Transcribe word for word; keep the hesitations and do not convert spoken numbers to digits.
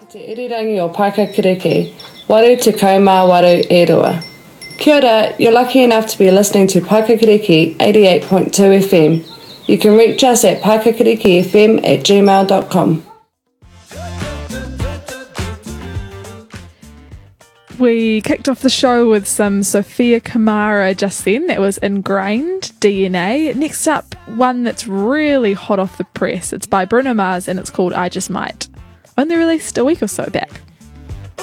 Te irirangi o Paikakiriki, waru te kaumā waru e rua. Kia ora, you're lucky enough to be listening to Paikakiriki eighty-eight point two F M. You can reach us at paikakirikifm at gmail dot com. We kicked off the show with some Sophia Kamara just then. That was Ingrained, D N A. Next up, one that's really hot off the press. It's by Bruno Mars and it's called I Just Might. Only released a week or so back.